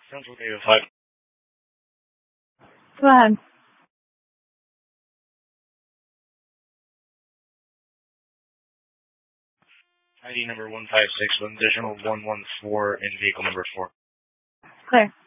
Central Data 5. Go ahead. ID number 156 with additional 114 in vehicle number 4. Clear.